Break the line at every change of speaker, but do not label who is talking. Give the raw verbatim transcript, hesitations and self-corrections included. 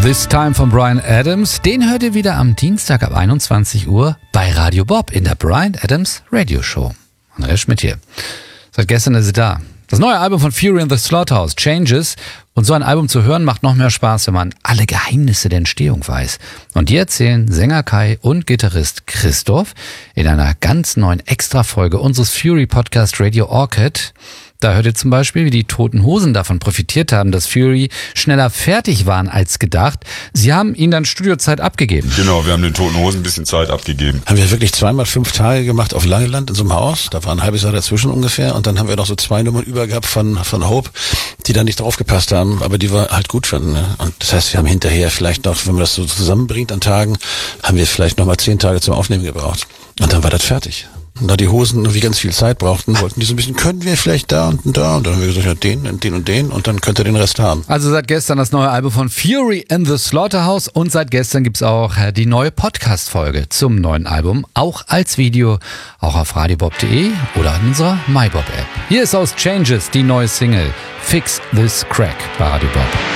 This Time von Bryan Adams. Den hört ihr wieder am Dienstag ab einundzwanzig Uhr bei Radio Bob in der Bryan Adams Radio Show. Andreas Schmidt hier. Seit gestern ist sie da. Das neue Album von Fury and the Slaughterhouse, Changes. Und so ein Album zu hören macht noch mehr Spaß, wenn man alle Geheimnisse der Entstehung weiß. Und die erzählen Sänger Kai und Gitarrist Christoph in einer ganz neuen Extra-Folge unseres Fury-Podcast Radio Orchid. Da hört ihr zum Beispiel, wie die Toten Hosen davon profitiert haben, dass Fury schneller fertig waren als gedacht. Sie haben ihnen dann Studiozeit abgegeben.
Genau, wir haben den Toten Hosen ein bisschen Zeit abgegeben.
Haben wir wirklich zweimal fünf Tage gemacht auf Langeland in so einem Haus. Da war ein halbes Jahr dazwischen ungefähr. Und dann haben wir noch so zwei Nummern über gehabt von, von Hope, die da nicht draufgepasst haben, aber die wir halt gut fanden. Ne? Und das heißt, wir haben hinterher vielleicht noch, wenn man das so zusammenbringt an Tagen, haben wir vielleicht noch mal zehn Tage zum Aufnehmen gebraucht. Und dann war das fertig. Und da die Hosen irgendwie ganz viel Zeit brauchten, wollten die so ein bisschen, können wir vielleicht da und da? Und dann haben wir gesagt, ja, den und den und den und dann könnt ihr den Rest haben.
Also seit gestern das neue Album von Fury and the Slaughterhouse und seit gestern gibt's auch die neue Podcast-Folge zum neuen Album, auch als Video, auch auf radiobob punkt de oder in unserer MyBob-App. Hier ist aus Changes die neue Single Fix This Crack bei Radio Bob.